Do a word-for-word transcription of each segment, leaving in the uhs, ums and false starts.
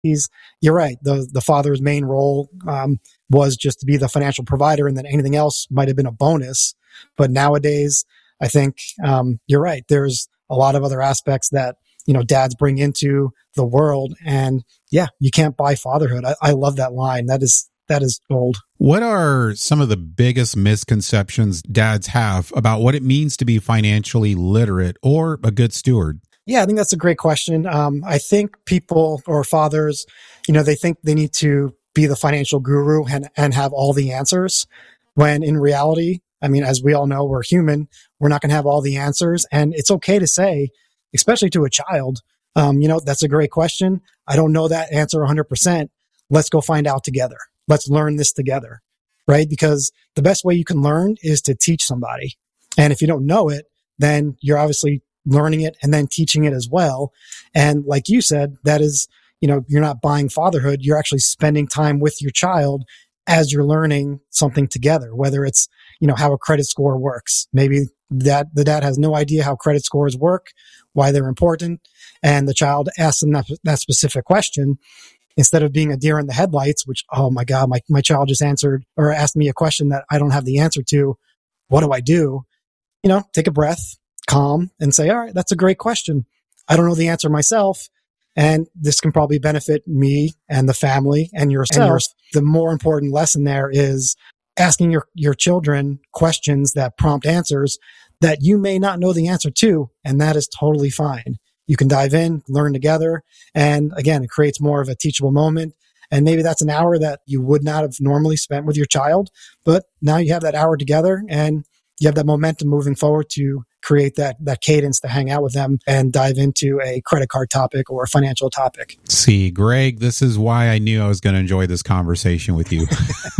you're right. The, the father's main role um, was just to be the financial provider, and then anything else might have been a bonus. But nowadays, I think um, you're right. There's a lot of other aspects that, you know, dads bring into the world. And yeah, you can't buy fatherhood. I, I love that line. That is, that is gold. What are some of the biggest misconceptions dads have about what it means to be financially literate or a good steward? Yeah, I think that's a great question. Um, I think people or fathers, you know, they think they need to be the financial guru and, and have all the answers, when in reality, I mean, as we all know, we're human. We're not going to have all the answers. And it's okay to say, especially to a child, um, you know, that's a great question. I don't know that answer one hundred percent. Let's go find out together. Let's learn this together, right? Because the best way you can learn is to teach somebody. And if you don't know it, then you're obviously learning it and then teaching it as well. And like you said, that is, you know, you're not buying fatherhood. You're actually spending time with your child as you're learning something together, whether it's, you know, how a credit score works. Maybe that the dad has no idea how credit scores work, why they're important. And the child asks them that, that specific question instead of being a deer in the headlights, which, oh my God, my, my child just answered or asked me a question that I don't have the answer to. What do I do? You know, take a breath, calm, and say, all right, that's a great question. I don't know the answer myself. And this can probably benefit me and the family and yourself. And your, the more important lesson there is asking your, your children questions that prompt answers that you may not know the answer to. And that is totally fine. You can dive in, learn together. And again, it creates more of a teachable moment. And maybe that's an hour that you would not have normally spent with your child. But now you have that hour together and you have that momentum moving forward to create that that cadence to hang out with them and dive into a credit card topic or a financial topic. See, Greg, this is why I knew I was going to enjoy this conversation with you.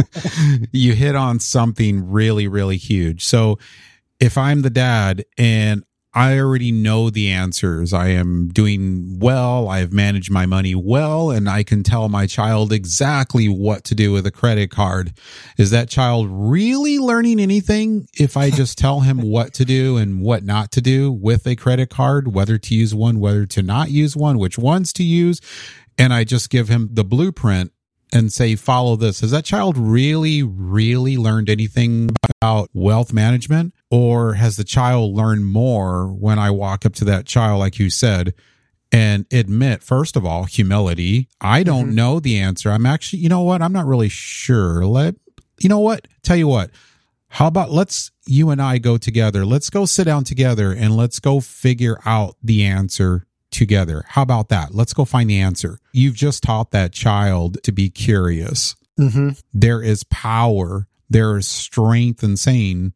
You hit on something really, really huge. So if I'm the dad and I already know the answers, I am doing well, I've managed my money well, and I can tell my child exactly what to do with a credit card. Is that child really learning anything if I just tell him what to do and what not to do with a credit card, whether to use one, whether to not use one, which ones to use, and I just give him the blueprint and say, follow this? Has that child really, really learned anything about wealth management? Or has the child learned more when I walk up to that child, like you said, and admit, first of all, humility. I don't mm-hmm. know the answer. I'm actually, you know what? I'm not really sure. Let, you know what? Tell you what, how about let's, you and I go together. Let's go sit down together and let's go figure out the answer together. How about that? Let's go find the answer. You've just taught that child to be curious. Mm-hmm. There is power. There is strength in saying,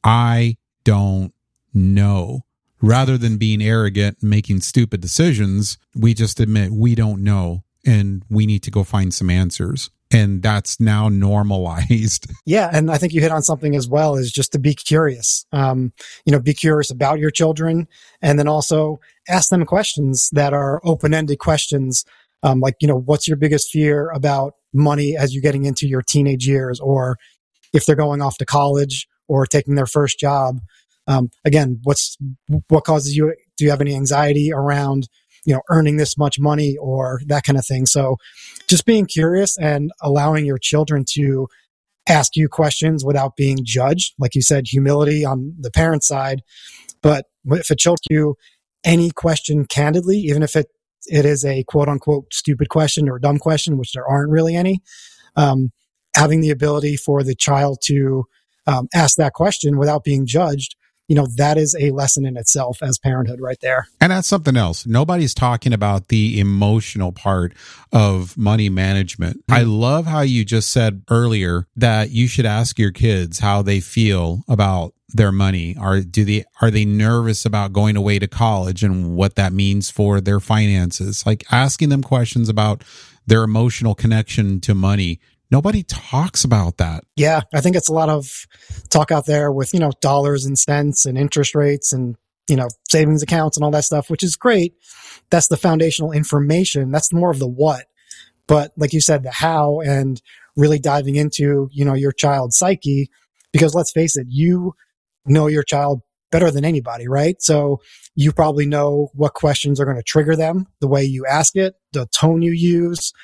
I don't know. Rather than being arrogant and making stupid decisions, we just admit we don't know and we need to go find some answers. And that's now normalized. Yeah. And I think you hit on something as well, is just to be curious. Um, you know, be curious about your children and then also ask them questions that are open-ended questions. Um, like, you know, what's your biggest fear about money as you're getting into your teenage years, or if they're going off to college or taking their first job? Um, again, what's, what causes you, do you have any anxiety around, you know, earning this much money or that kind of thing? So just being curious and allowing your children to ask you questions without being judged. Like you said, humility on the parent side. But if a child asks you any question candidly, even if it, it is a quote unquote stupid question or dumb question, which there aren't really any, um, having the ability for the child to um, ask that question without being judged, you know, that is a lesson in itself as parenthood right there. And that's something else. Nobody's talking about the emotional part of money management. Mm-hmm. I love how you just said earlier that you should ask your kids how they feel about their money. Are do they are they nervous about going away to college and what that means for their finances? Like asking them questions about their emotional connection to money. Nobody talks about that. Yeah, I think it's a lot of talk out there with, you know, dollars and cents and interest rates and, you know, savings accounts and all that stuff, which is great. That's the foundational information. That's more of the what. But like you said, the how, and really diving into, you know, your child's psyche, because let's face it, you know your child better than anybody, right? So you probably know what questions are going to trigger them, the way you ask it, the tone you use,